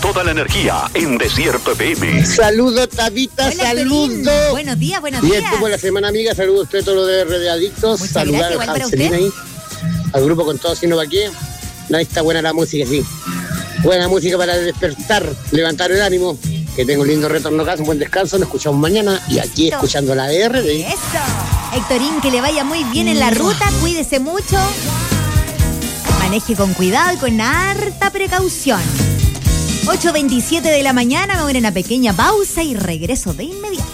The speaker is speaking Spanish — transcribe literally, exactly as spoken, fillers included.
toda la energía en Desierto F M. Saludos, Tabita, saludos. Buenos días, buenos Bien, días. Bien, por la semana, amiga. Saludos a usted, todos los de R D Adictos. Muchas Saludar gracias, a igual para Hanselina ahí, al grupo con todo, sino para qué. No, está buena la música, sí. Buena música para despertar, levantar el ánimo. Que tenga un lindo retorno a casa, un buen descanso. Nos escuchamos mañana y aquí Listo. escuchando la R D. Eso. Héctorín, que le vaya muy bien en la ruta, cuídese mucho. Maneje con cuidado y con harta precaución. ocho veintisiete de la mañana, me voy a una pequeña pausa y regreso de inmediato.